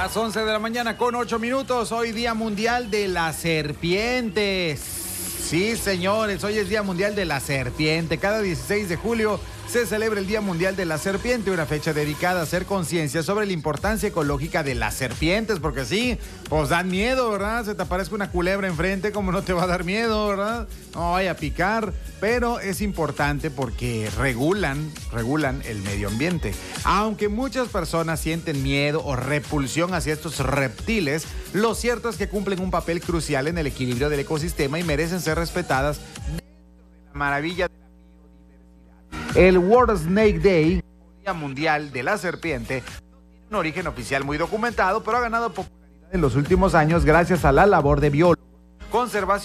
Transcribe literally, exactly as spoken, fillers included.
Las once de la mañana con ocho minutos, hoy Día Mundial de la Serpiente. Sí, señores, hoy es Día Mundial de la Serpiente. Cada dieciséis de julio se celebra el Día Mundial de la Serpiente, una fecha dedicada a hacer conciencia sobre la importancia ecológica de las serpientes, porque sí, pues dan miedo, ¿verdad? Se te aparezca una culebra enfrente, ¿cómo no te va a dar miedo, verdad? No vaya a picar, pero es importante porque regulan, regulan el medio ambiente. Aunque muchas personas sienten miedo o repulsión hacia estos reptiles, lo cierto es que cumplen un papel crucial en el equilibrio del ecosistema y merecen ser respetadas dentro de la maravilla de la biodiversidad. El World Snake Day, Día Mundial de la Serpiente, no tiene un origen oficial muy documentado, pero ha ganado popularidad en los últimos años gracias a la labor de biólogos, conservacionistas